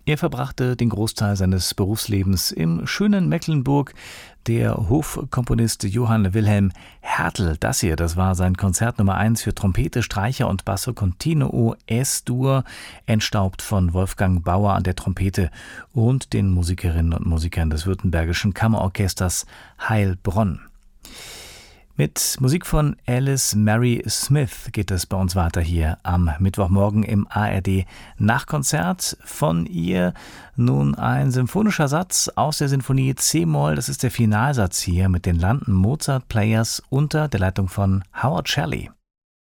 Er verbrachte den Großteil seines Berufslebens im schönen Mecklenburg. Der Hofkomponist Johann Wilhelm Hertel, das war sein Konzert Nummer 1 für Trompete, Streicher und Basso Continuo S-Dur, entstaubt von Wolfgang Bauer an der Trompete und den Musikerinnen und Musikern des Württembergischen Kammerorchesters Heilbronn. Mit Musik von Alice Mary Smith geht es bei uns weiter hier am Mittwochmorgen im ARD Nachkonzert. Von ihr nun ein symphonischer Satz aus der Sinfonie C-Moll. Das ist der Finalsatz hier mit den London Mozart Players unter der Leitung von Howard Shelley.